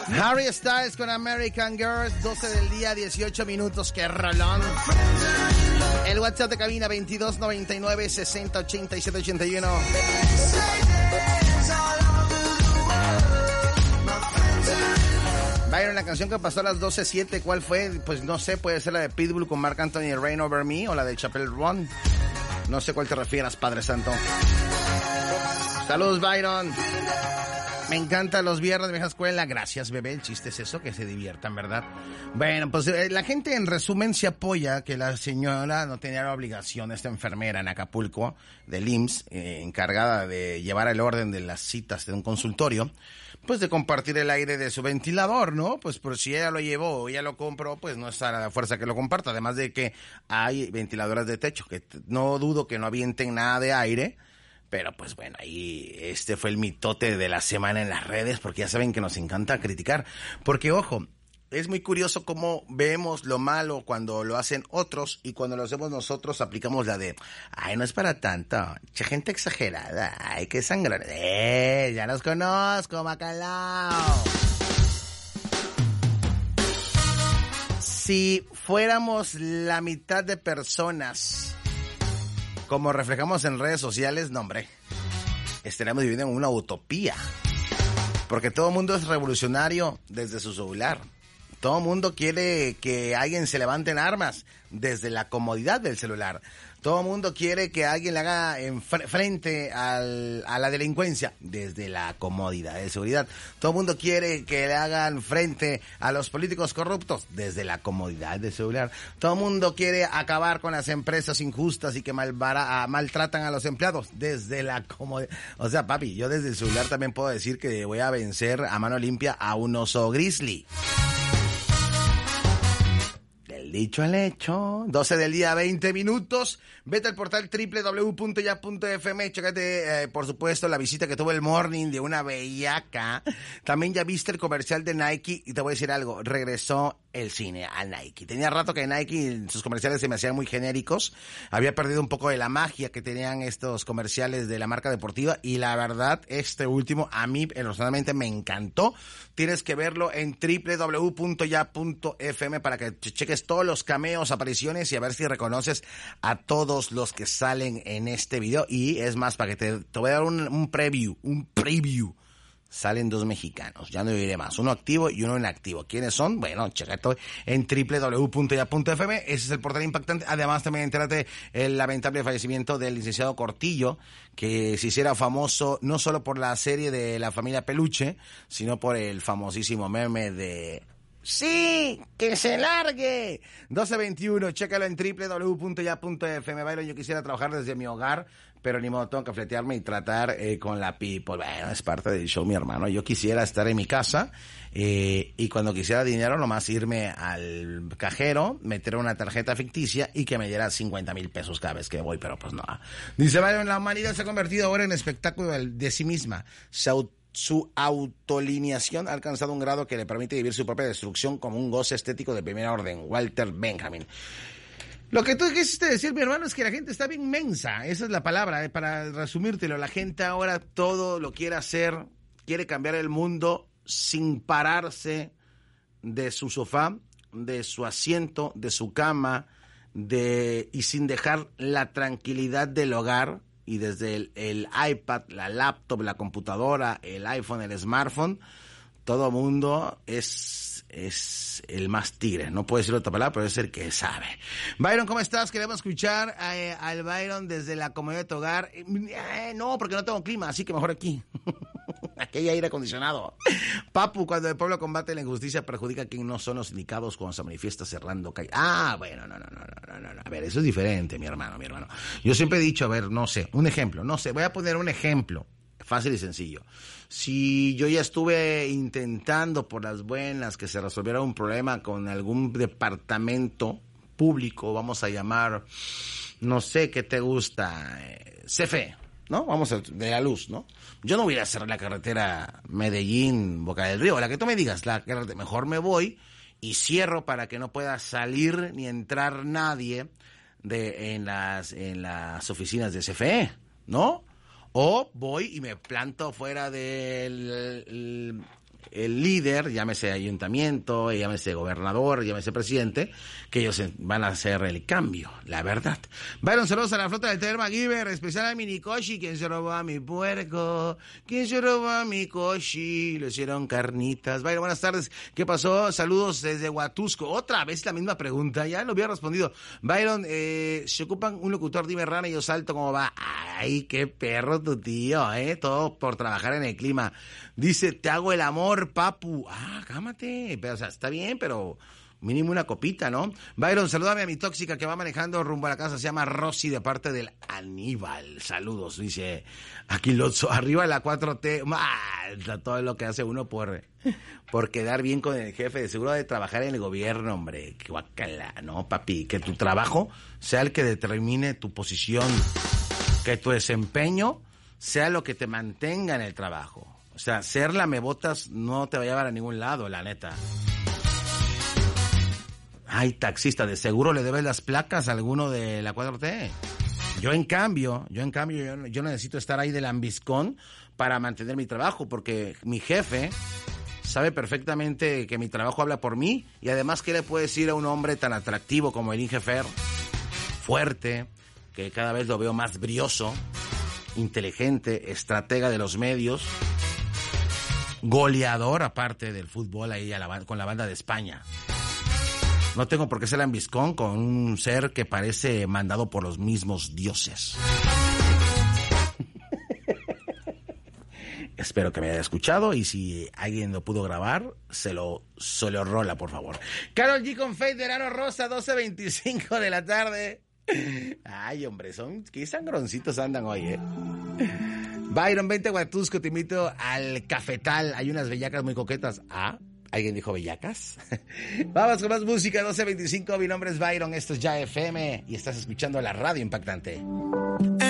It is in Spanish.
Harry Styles con American Girls, 12 del día, 18 minutos, qué rolón. El WhatsApp de cabina 2299 60 87 81. Byron, la canción que pasó a las 12:07, ¿cuál fue? Pues no sé, puede ser la de Pitbull con Marc Anthony, Rain Over Me, o la de Chappelle Roan. No sé cuál te refieras, Padre Santo. Saludos, Byron. Me encantan los viernes de vieja escuela. Gracias, bebé. El chiste es eso, que se diviertan, ¿verdad? Bueno, pues la gente en resumen se apoya que la señora no tenía la obligación, esta enfermera en Acapulco, del IMSS, encargada de llevar el orden de las citas de un consultorio, pues de compartir el aire de su ventilador, ¿no? Pues por si ella lo llevó o ella lo compró, pues no está a la fuerza que lo comparta. Además de que hay ventiladoras de techo, que no dudo que no avienten nada de aire. Pero pues bueno, ahí este fue el mitote de la semana en las redes, porque ya saben que nos encanta criticar. Porque ojo, es muy curioso cómo vemos lo malo cuando lo hacen otros y cuando lo hacemos nosotros aplicamos la de, ay, no es para tanto, che, gente exagerada, ay, qué sangrar, ya los conozco, Bacalao. Si fuéramos la mitad de personas como reflejamos en redes sociales, no, hombre, estaremos viviendo en una utopía. Porque todo el mundo es revolucionario desde su celular. Todo el mundo quiere que alguien se levante en armas desde la comodidad del celular. Todo el mundo quiere que alguien le haga frente a la delincuencia desde la comodidad de seguridad. Todo el mundo quiere que le hagan frente a los políticos corruptos desde la comodidad del celular. Todo el mundo quiere acabar con las empresas injustas y que maltratan a los empleados desde la comodidad. O sea, papi, yo desde el celular también puedo decir que voy a vencer a mano limpia a un oso grizzly. Dicho al hecho, 12 del día, 20 minutos. Vete al portal www.ya.fm. Chécate, por supuesto, la visita que tuvo el Morning de una bellaca. También ya viste el comercial de Nike. Y te voy a decir algo, regresó el cine a Nike. Tenía rato que Nike, sus comerciales se me hacían muy genéricos. Había perdido un poco de la magia que tenían estos comerciales de la marca deportiva. Y la verdad, este último a mí personalmente me encantó. Tienes que verlo en www.ya.fm para que cheques todos los cameos, apariciones y a ver si reconoces a todos los que salen en este video. Y es más, para que te voy a dar un preview. Salen dos mexicanos, ya no diré más, uno activo y uno inactivo. ¿Quiénes son? Bueno, chécate en www.ya.fm, ese es el portal impactante. Además también entérate el lamentable fallecimiento del licenciado Cortillo, que se hiciera famoso no solo por la serie de La Familia Peluche, sino por el famosísimo meme de ¡sí! ¡Que se largue! 12:21, chécalo en www.ya.fm. Byron, yo quisiera trabajar desde mi hogar, pero ni modo, tengo que fletearme y tratar con la people. Bueno, es parte del show, mi hermano. Yo quisiera estar en mi casa y cuando quisiera dinero, nomás irme al cajero, meter una tarjeta ficticia y que me diera 50,000 pesos cada vez que voy, pero pues no. Dice Byron, la humanidad se ha convertido ahora en espectáculo de sí misma. Su autolineación ha alcanzado un grado que le permite vivir su propia destrucción como un goce estético de primera orden. Walter Benjamin. Lo que tú quisiste decir, mi hermano, es que la gente está bien mensa. Esa es la palabra, para resumírtelo. La gente ahora todo lo quiere hacer, quiere cambiar el mundo sin pararse de su sofá, de su asiento, de su cama, y sin dejar la tranquilidad del hogar. Y desde el iPad, la laptop, la computadora, el iPhone, el smartphone, todo mundo es el más tigre. No puedo decir otra palabra, pero es el que sabe. Byron, ¿cómo estás? Queremos escuchar al Byron desde la comodidad de tu hogar. No, porque no tengo clima, así que mejor aquí. Aquí hay aire acondicionado. Papu, cuando el pueblo combate la injusticia, perjudica a quien no son los indicados cuando se manifiesta cerrando calles. Bueno, no. A ver, eso es diferente, mi hermano. Yo siempre he dicho, a ver, no sé, un ejemplo. Voy a poner un ejemplo. Fácil y sencillo. Si yo ya estuve intentando por las buenas que se resolviera un problema con algún departamento público, vamos a llamar, no sé, ¿qué te gusta? CFE, ¿no? De la luz, ¿no? Yo no voy a hacer la carretera Medellín-Boca del Río, la que tú me digas, mejor me voy y cierro para que no pueda salir ni entrar nadie en las oficinas de CFE, ¿no? O voy y me planto fuera del el líder, llámese ayuntamiento, llámese gobernador, llámese presidente, que ellos van a hacer el cambio, la verdad. Byron, saludos a la flota del Taller MacGyver, especial a mi Nikoshi. ¿Quién se robó a mi puerco? ¿Quién se robó a mi Koshi? Le hicieron carnitas. Byron, buenas tardes. ¿Qué pasó? Saludos desde Huatusco. Otra vez la misma pregunta, ya lo había respondido. Byron, se ocupan un locutor, dime rana y yo salto, ¿cómo va? Ay, qué perro tu tío, todo por trabajar en el clima. Dice, te hago el amor, papu. Cámate. Pero, o sea, está bien, pero mínimo una copita, ¿no? Byron, salúdame a mi tóxica que va manejando rumbo a la casa. Se llama Rosy, de parte del Aníbal. Saludos, dice aquí Lotso. Arriba la 4T. Todo lo que hace uno por quedar bien con el jefe. De seguro de trabajar en el gobierno, hombre. Qué guacala, ¿no, papi? Que tu trabajo sea el que determine tu posición. Que tu desempeño sea lo que te mantenga en el trabajo. O sea, ser lamebotas no te va a llevar a ningún lado, la neta. Ay, taxista, de seguro le debes las placas a alguno de la 4T. Yo en cambio, yo necesito estar ahí de lambiscón para mantener mi trabajo, porque mi jefe sabe perfectamente que mi trabajo habla por mí, y además, ¿qué le puede decir a un hombre tan atractivo como el Ingefer? Fuerte, que cada vez lo veo más brioso, inteligente, estratega de los medios, goleador aparte del fútbol ahí con la banda de España. No tengo por qué ser lambiscón con un ser que parece mandado por los mismos dioses. Espero que me haya escuchado, y si alguien lo pudo grabar, se lo rola, por favor. Karol G con Faith, Verano Rosa, 12:25 de la tarde. Ay, hombre, qué sangroncitos andan hoy, Byron, vente a Huatusco, te invito al cafetal. Hay unas bellacas muy coquetas. ¿Alguien dijo bellacas? Vamos con más música, 12:25. Mi nombre es Byron, esto es Ya FM y estás escuchando la radio impactante.